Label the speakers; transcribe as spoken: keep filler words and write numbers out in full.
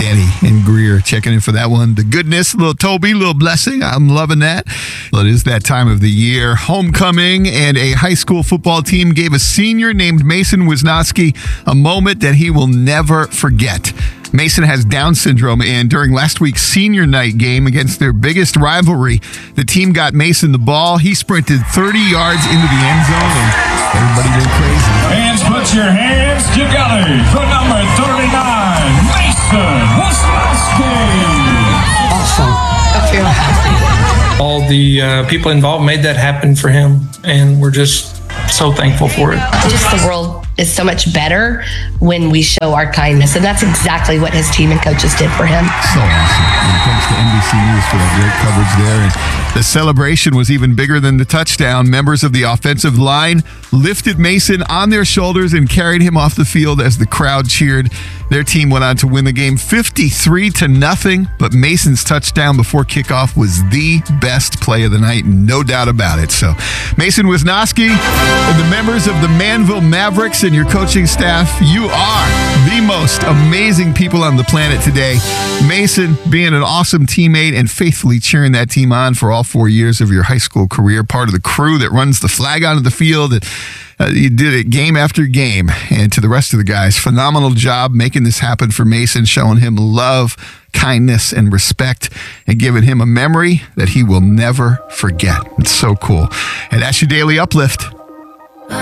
Speaker 1: Danny and Greer checking in for that one. The goodness, little Toby, little blessing. I'm loving that. Well, it is that time of the year. Homecoming, and a high school football team gave a senior named Mason Wisnowski a moment that he will never forget. Mason has Down syndrome, and during last week's senior night game against their biggest rivalry, the team got Mason the ball. He sprinted thirty yards into the end zone, and everybody went crazy.
Speaker 2: Fans, put your hands together for number thirty-nine, Mason Wisnowski.
Speaker 3: Awesome. I feel happy.
Speaker 4: All the uh, people involved made that happen for him, and we're just so thankful for it.
Speaker 3: Just the world is so much better when we show our kindness, and that's exactly what his team and coaches did for him.
Speaker 1: So awesome. And thanks to N B C News for that great coverage there. And the celebration was even bigger than the touchdown. Members of the offensive line lifted Mason on their shoulders and carried him off the field as the crowd cheered. Their team went on to win the game fifty-three to nothing, but Mason's touchdown before kickoff was the best play of the night, no doubt about it. So Mason Wisnowski and the members of the Manville Mavericks and your coaching staff, you are the most amazing people on the planet today. Mason, being an awesome teammate and faithfully cheering that team on for all four years of your high school career, part of the crew that runs the flag onto the field. And, uh, you did it game after game. And to the rest of the guys, phenomenal job making this happen for Mason, showing him love, kindness, and respect, and giving him a memory that he will never forget. It's so cool. And that's your Daily Uplift.